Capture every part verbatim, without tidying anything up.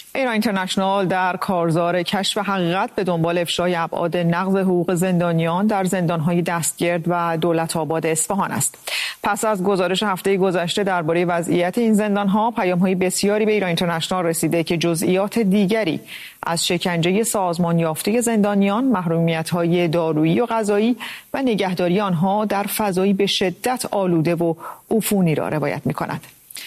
ایران اینترنشنال در کارزار کشف حقیقت به دنبال افشای ابعاد نقض حقوق زندانیان در زندان‌های دستگرد و دولت‌آباد اصفهان است. پس از گزارش هفته گذشته درباره وضعیت این زندان‌ها، پیام‌های بسیاری به ایران اینترنشنال رسیده که جزئیات دیگری از شکنجه سازمان یافته زندانیان، محرومیت‌های دارویی و غذایی و نگهداری آنها در فضایی به شدت آلوده و عفونی را روایت می‌کند.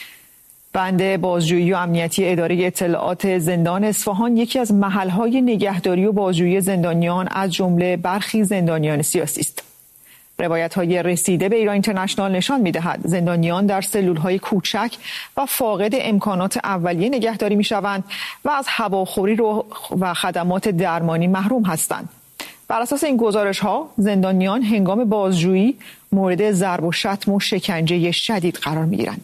بند بازجویی و امنیتی اداره اطلاعات زندان اصفهان یکی از محل‌های نگهداری و بازجویی زندانیان از جمله برخی زندانیان سیاسی است. روایت‌های رسیده به ایران اینترنشنال نشان می‌دهد زندانیان در سلول‌های کوچک و فاقد امکانات اولیه نگهداری می‌شوند و از هواخوری و خدمات درمانی محروم هستند. بر اساس این گزارش‌ها، زندانیان هنگام بازجویی مورد ضرب و شتم و شکنجه شدید قرار می‌گیرند.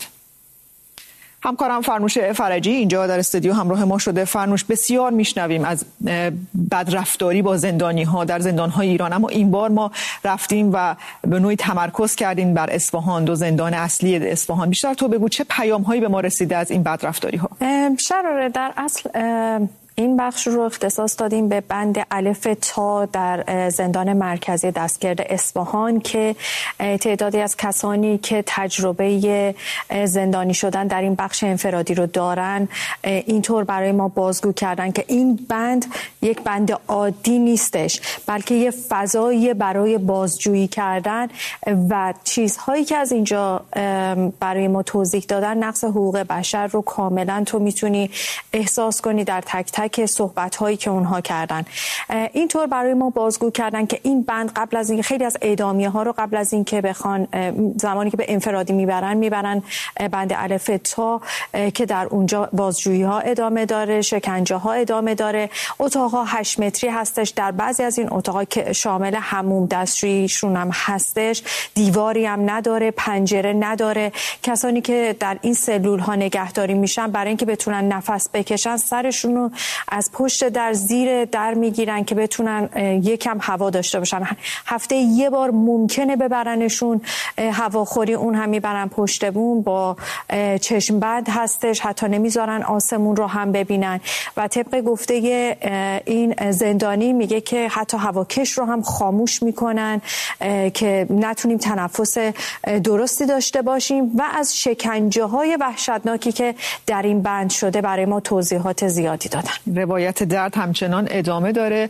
همکارم فرنوش فرجی اینجا در استودیو همراه ما شده. فرنوش، بسیار میشنویم از بدرفتاری با زندانی ها در زندان های ایران، اما این بار ما رفتیم و به نوعی تمرکز کردیم بر اصفهان، دو زندان اصلی اصفهان. بیشتر تو بگو چه پیام هایی به ما رسیده از این بدرفتاری ها؟ شراره در اصل این بخش رو اختصاص دادیم به بند الف تا در زندان مرکزی دستگرد اصفهان که تعدادی از کسانی که تجربه زندانی شدن در این بخش انفرادی رو دارن اینطور برای ما بازگو کردن که این بند یک بند عادی نیستش، بلکه یه فضایی برای بازجویی کردن و چیزهایی که از اینجا برای ما توضیح دادن نقض حقوق بشر رو کاملا تو میتونی احساس کنی در تک تک که صحبت هایی که اونها کردن. اینطور برای ما بازگو کردن که این بند قبل از این خیلی از اعدامیه ها رو قبل از این که بخوان زمانی که به انفرادی میبرن میبرن بند الف تا که در اونجا بازجویی ها ادامه داره، شکنجه ها ادامه داره، اتاق ها هشت متری هستش، در بعضی از این اتاق ها که شامل حموم دستشوییشون هم هستش دیواری هم نداره، پنجره نداره. کسانی که در این سلول ها نگهداری میشن برای اینکه بتونن نفس بکشن سرشون رو از پشت در زیر در میگیرن که بتونن یکم هوا داشته باشن. هفته یه بار ممکنه ببرنشون هواخوری، اون هم میبرن پشت بوم، با چشم بند هستش، حتی نمیذارن آسمون رو هم ببینن و طبق گفته این زندانی میگه که حتی هواکش رو هم خاموش میکنن که نتونیم تنفس درستی داشته باشیم و از شکنجه های وحشتناکی که در این بند شده برای ما توضیحات زیادی دادن. روایت درد همچنان ادامه داره.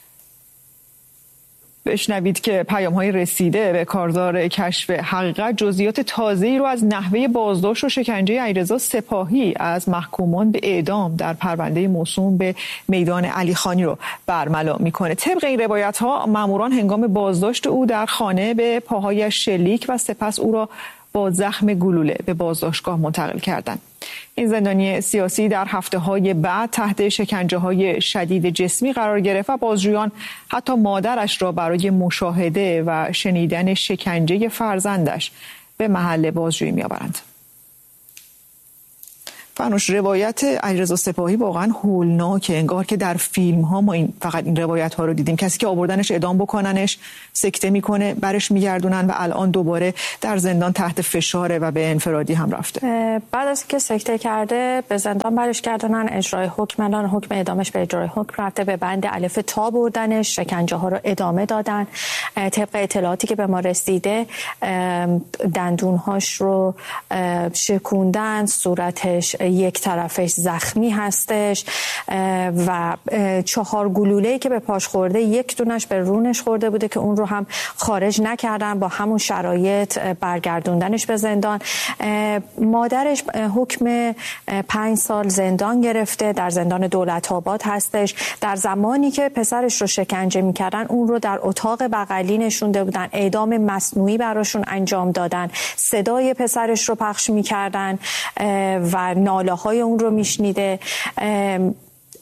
بشنوید که پیام‌های رسیده به کارزار کشف حقیقت جزئیات تازه‌ای رو از نحوه بازداشت و شکنجه علیرضا سپاهی از محکومان به اعدام در پرونده موسوم به میدان علیخانی رو برملا میکنه. طبق این روایت‌ها ماموران هنگام بازداشت او در خانه به پاهایش شلیک و سپس او را با زخم گلوله به بازداشتگاه منتقل کردند. این زندانی سیاسی در هفته‌های بعد تحت شکنجه‌های شدید جسمی قرار گرفت و بازجویان حتی مادرش را برای مشاهده و شنیدن شکنجه فرزندش به محل بازجویی می‌آورند. فرنوش، روایت علیرضا سپاهی واقعا هولناکه. انگار که در فیلم ها ما این فقط این روایت ها رو دیدیم. کسی که آوردنش اعدام بکننش، سکته میکنه، برش میگردونن و الان دوباره در زندان تحت فشاره و به انفرادی هم رفته. بعد از که سکته کرده به زندان برش گردونن، اجرای حکم، الان حکم اعدامش به اجرای حکم رفته، به بند الف تا بردنش، شکنجه ها رو ادامه دادن. طبق اطلاعاتی که به ما رسیده دندونهاش رو شکوندن، صورتش یک طرفش زخمی هستش و چهار گلوله‌ای که به پاش خورده یک دونش به رونش خورده بوده که اون رو هم خارج نکردن، با همون شرایط برگردوندنش به زندان. مادرش حکم پنج سال زندان گرفته، در زندان دولت‌آباد هستش. در زمانی که پسرش رو شکنجه میکردن اون رو در اتاق بغلی نشونده بودن، اعدام مصنوعی براشون انجام دادن، صدای پسرش رو پخش میکردن و ناله های اون رو میشنیده.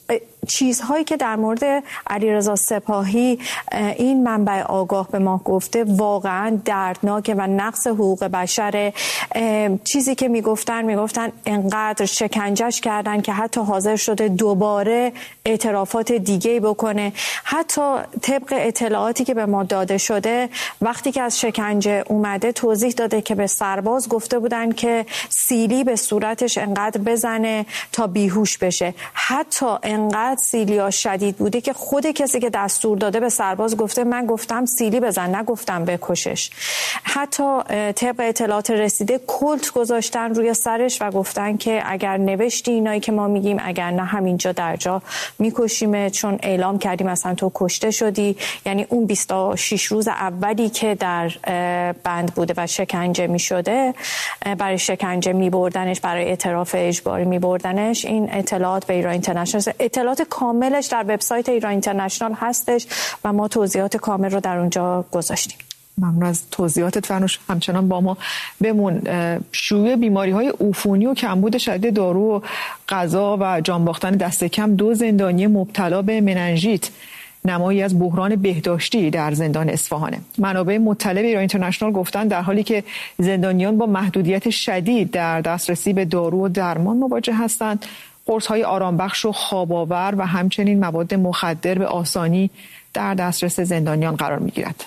چیزهایی که در مورد علیرضا سپاهی این منبع آگاه به ما گفته واقعا دردناکه و نقض حقوق بشر. چیزی که میگفتن میگفتن انقدر شکنجهش کردن که حتی حاضر شده دوباره اعترافات دیگه بکنه. حتی طبق اطلاعاتی که به ما داده شده وقتی که از شکنجه اومده توضیح داده که به سرباز گفته بودن که سیلی به صورتش انقدر بزنه تا بیهوش بشه. حتی انقدر سیلیا شدید بوده که خود کسی که دستور داده به سرباز گفته من گفتم سیلی بزن نگفتم بکشش. حتی طبق اطلاعات رسیده کلت گذاشتن روی سرش و گفتن که اگر نوشتی اینایی که ما میگیم اگر نه همینجا در جا میکشیمه، چون اعلام کردیم اصلا تو کشته شدی. یعنی اون بیست و شش روز اولی که در بند بوده و شکنجه میشده، برای شکنجه میبردنش، برای اعتراف اجباری میبردنش. این اطلاعات به ایران اینترنشنال، اطلاعات کاملش در وبسایت ایران اینترنشنال هستش و ما توضیحات کامل رو در اونجا گذاشتیم. ممنون از توضیحاتت فرنوش. همچنان با ما بمون. شیوع بیماری‌های عفونی و کمبود شدید دارو و غذا و جان باختن دست کم دو زندانی مبتلا به مننژیت نمایی از بحران بهداشتی در زندان اصفهانه. منابع مطلع به ایران اینترنشنال گفتن در حالی که زندانیان با محدودیت شدید در دسترسی به دارو و درمان مواجه هستند، قرص‌های آرامبخش و خواب‌آور و همچنین مواد مخدر به آسانی در دسترس زندانیان قرار می‌گیرد.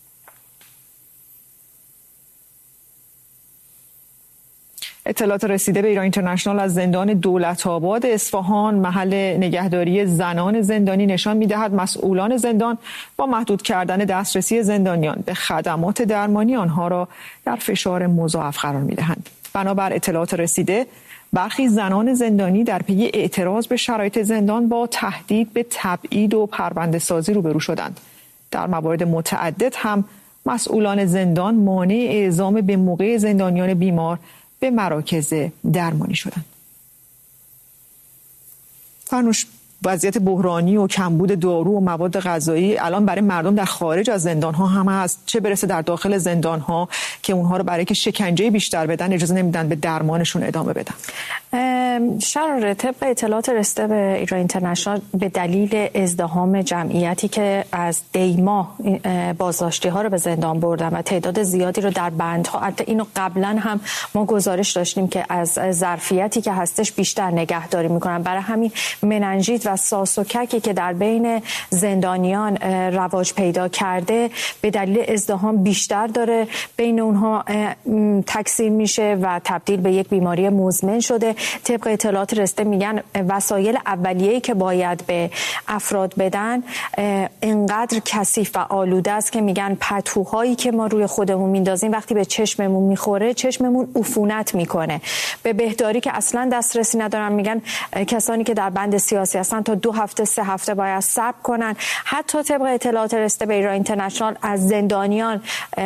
اطلاعات رسیده به ایران اینترنشنال از زندان دولت‌آباد اصفهان محل نگهداری زنان زندانی نشان می‌دهد مسئولان زندان با محدود کردن دسترسی زندانیان به خدمات درمانی آنها را در فشار مضاعف قرار می‌دهند. بنابر اطلاعات رسیده برخی زنان زندانی در پی اعتراض به شرایط زندان با تهدید به تبعید و پرونده‌سازی روبرو شدند. در موارد متعدد هم مسئولان زندان مانع اعزام به موقع زندانیان بیمار به مراکز درمانی شدند. فرنوش، وضعیت بحرانی و کمبود دارو و مواد غذایی الان برای مردم در خارج از زندان‌ها هم هست، چه برسه در داخل زندان‌ها که اونها رو برای که شکنجه بیشتر بدن اجازه نمیدن به درمانشون ادامه بدن. شراره طبق اطلاعات رسیده به ایران اینترنشنال به دلیل ازدحام جمعیتی که از دیما بازداشتی ها رو به زندان بردن و تعداد زیادی رو در بندها، البته اینو قبلا هم ما گزارش داشتیم که از ظرفیتی که هستش بیشتر نگهداری میکنن، برای همین مننژیت و ساس و ککی که در بین زندانیان رواج پیدا کرده به دلیل ازدحام بیشتر داره بین اونها تکثیر میشه و تبدیل به یک بیماری مزمن شده. طبق اطلاعات رسیده میگن وسایل اولیه‌ای که باید به افراد بدن انقدر کثیف و آلوده است که میگن پتوهایی که ما روی خودمون میندازیم وقتی به چشممون میخوره چشممون عفونت میکنه. به بهداری که اصلا دسترسی ندارن، میگن کسانی که در بند سیاسی هستن تا دو هفته سه هفته باید صبر کنن. حتی طبق اطلاعات رسیده به ایران اینترنشنال از زندانیان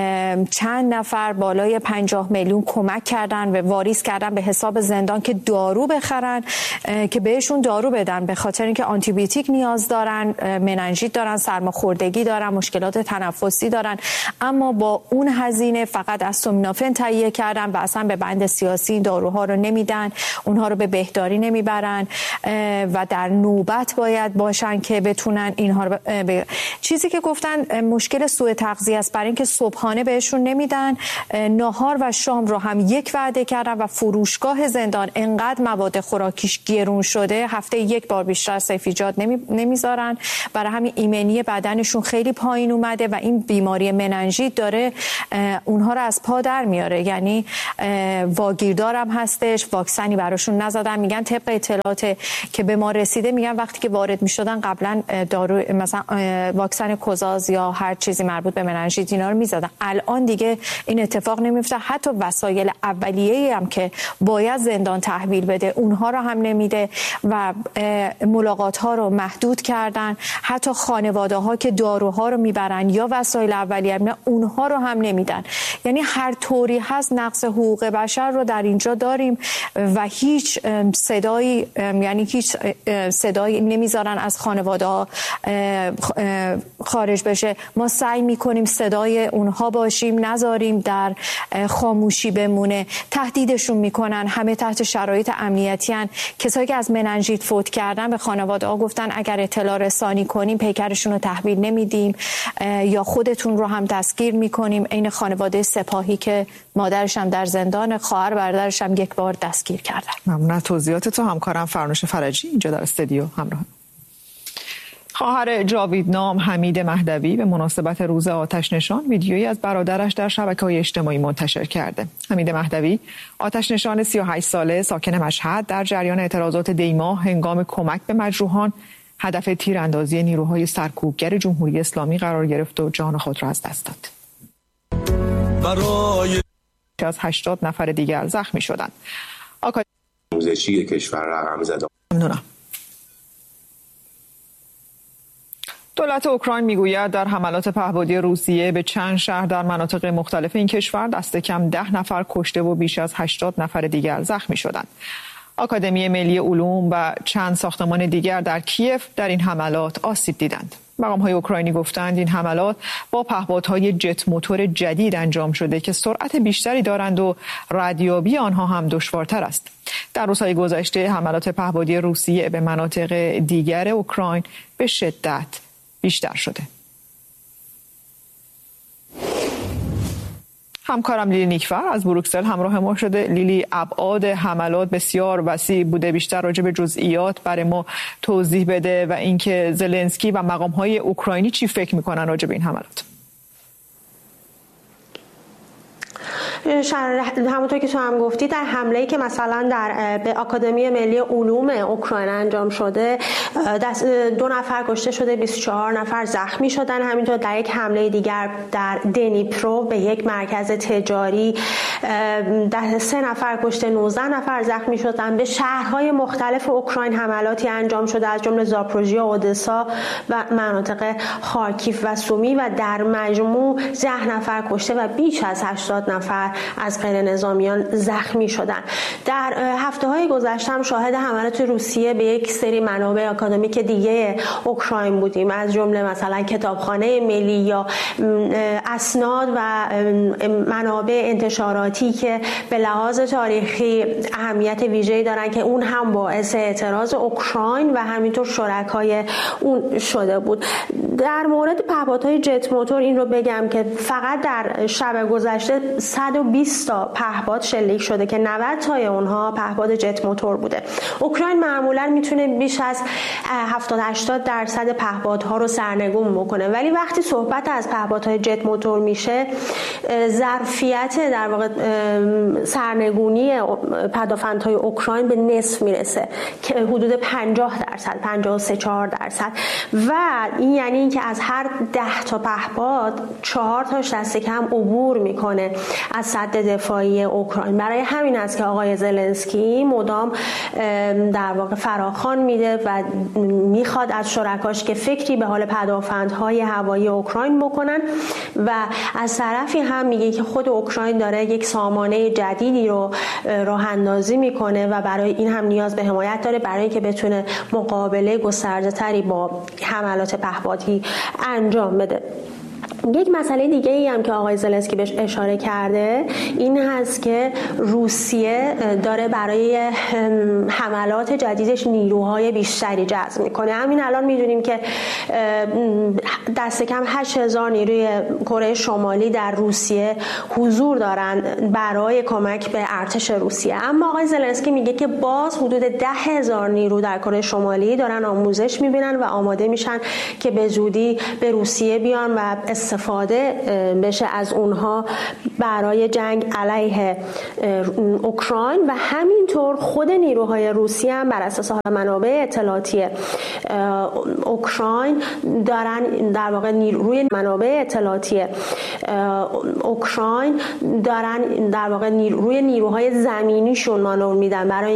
چند نفر بالای پنجاه میلیون کمک کردن و واریز کردن به حساب زندان که دارو بخرن که بهشون دارو بدن، به خاطر اینکه آنتی بیوتیک نیاز دارن، مننژیت دارن، سرماخوردگی دارن، مشکلات تنفسی دارن. اما با اون هزینه فقط استامینوفن تهیه کردن و اصلا به بند سیاسی داروها رو نمیدن، اونها رو به بهداری نمیبرن و در نوبت باید باشن که بتونن اینها رو ب... چیزی که گفتن مشکل سوء تغذیه است، برای اینکه صبحانه بهشون نمیدن، ناهار و شام رو هم یک وعده کردن و فروشگاه زندان انقدر مواد خوراکیش گرون شده هفته یک بار بیشتر سیفیجات نمی... نمیذارن. برای همین ایمنی بدنشون خیلی پایین اومده و این بیماری مننژیت داره اونها رو از پا در میاره. یعنی واگیردار هم هستش، واکسنی براشون نزدن. میگن طبق اطلاعات که به ما رسیده میگن وقتی که وارد میشدن قبلا دارو مثلا واکسن کوزاز یا هر چیزی مربوط به مننژیت اینا رو میزدن. الان دیگه این اتفاق نمیفته. حتی وسایل اولیه‌ای هم که باید زندان تحویل بده اونها رو هم نمیده و ملاقات ها رو محدود کردن. حتی خانواده ها که داروها رو میبرن یا وسایل اولیه میبرن اونها رو هم نمیدن. یعنی هر طوری هست نقض حقوق بشر رو در اینجا داریم و هیچ صدایی یعنی هیچ صدایی صدای نمیذارن از خانواده ها خارج بشه. ما سعی میکنیم صدای اونها باشیم، نذاریم در خاموشی بمونه. تهدیدشون میکنن، همه تحت شرایط امنیتی هن. کسایی که از مننژیت فوت کردن به خانواده ها گفتن اگر اطلاع رسانی کنیم پیکرشون رو تحویل نمیدیم یا خودتون رو هم دستگیر میکنیم. این خانواده سپاهی که مادرش هم در زندان، خواهر برادرش هم یک بار دستگیر کردن. ممنون از توضیحات تو. همکارم فرنوش فرجی اینجا در استودیو همراه. خواهر جاویدنام حمید مهدوی به مناسبت روز آتش نشان ویدیویی از برادرش در شبکه‌های اجتماعی منتشر کرده. حمید مهدوی آتش نشان سی و هشت ساله ساکن مشهد در جریان اعتراضات دی‌ماه هنگام کمک به مجروحان هدف تیراندازی نیروهای سرکوبگر جمهوری اسلامی قرار گرفت و جان خود را از دست داد. برای از هشتاد نفر دیگر زخمی شدند. آکادمی آموزشی کشور رقم زد. ممنونم. دولت اوکراین میگوید در حملات پهپادی روسیه به چند شهر در مناطق مختلف این کشور دست کم ده نفر کشته و بیش از هشتاد نفر دیگر زخمی شدند. آکادمی ملی علوم و چند ساختمان دیگر در کیف در این حملات آسیب دیدند. مقام‌های اوکراینی گفتند این حملات با پهپادهای جت موتور جدید انجام شده که سرعت بیشتری دارند و ردیابی آنها هم دشوارتر است. در روزهای گذشته حملات پهپادی روسیه به مناطق دیگر اوکراین به شدت بیشتر شده. همکارم لیلی نیکفر از بروکسل همراه ما شده. لیلی، ابعاد حملات بسیار وسیع بوده، بیشتر راجع به جزئیات برای ما توضیح بده و اینکه زلنسکی و مقام‌های اوکراینی چی فکر می‌کنن راجع به این حملات. همونطور که تو هم گفتی در حمله‌ای که مثلا در به آکادمی ملی علوم اوکراین انجام شده دو نفر کشته شده، بیست و چهار نفر زخمی شدن. همینطور در یک حمله دیگر در دنیپرو به یک مرکز تجاری ده سه نفر کشته، نوزده نفر زخمی شدن. به شهرهای مختلف اوکراین حملاتی انجام شده از جمله زاپروژیا، اودسا و مناطق خارکیف و سومی و در مجموع ده نفر کشته و بیش از هشتاد نفر از غیر نظامیان زخمی شدند. در هفته‌های گذشته هم شاهد حملات روسیه به یک سری منابع آکادمیک دیگه اوکراین بودیم، از جمله مثلا کتابخانه ملی یا اسناد و منابع انتشاراتی که به لحاظ تاریخی اهمیت ویژه‌ای دارن که اون هم باعث اعتراض اوکراین و همینطور شرکای اون شده بود. در مورد پهپادهای جت موتور این رو بگم که فقط در شب گذشته صد و بیست تا پهپاد شلیک شده که نود تای اونها پهپاد جت موتور بوده. اوکراین معمولا میتونه بیش از هفتاد هشتاد درصد پهپادها رو سرنگون بکنه، ولی وقتی صحبت از پهپادهای جت موتور میشه ظرفیت در واقع سرنگونی پدافندهای اوکراین به نصف میرسه که حدود پنجاه درصد، پنجاه و سه چهار درصد، و این یعنی اینکه از هر ده تا پهپاد چهار تاش دست کم عبور میکنه از سد دفاعی اوکراین. برای همین است که آقای زلنسکی مدام در واقع فراخوان میده و میخواد از شرکاش که فکری به حال پدافندهای هوایی اوکراین بکنن و از طرفی هم میگه که خود اوکراین داره یک سامانه جدیدی رو راه اندازی میکنه و برای این هم نیاز به حمایت داره برای اینکه بتونه مقابله گسترده‌تری با حملات پهپادی انجام بده. یک مسئله دیگه ای هم که آقای زلنسکی بهش اشاره کرده این هست که روسیه داره برای حملات جدیدش نیروهای بیشتری جذب میکنه. همین الان میدونیم که دست کم هشت هزار نیروی کره شمالی در روسیه حضور دارن برای کمک به ارتش روسیه، اما آقای زلنسکی میگه که باز حدود ده هزار نیرو در کره شمالی دارن آموزش میبینن و آماده میشن که به زودی به روسیه بیان و استفاده بشه از اونها برای جنگ علیه اوکراین. و همینطور خود نیروهای روسیه هم بر اساس منابع اطلاعاتی اوکراین دارن در واقع روی منابع اطلاعاتی اوکراین دارن در واقع روی نیروهای زمینیشون مانور میدن برای